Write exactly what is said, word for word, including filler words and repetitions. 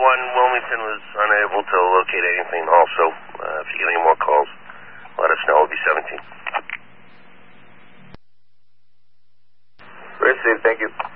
one, Wilmington was unable to locate anything also. Uh, if you get any more calls, let us know. It'll be seventeen. Received, thank you.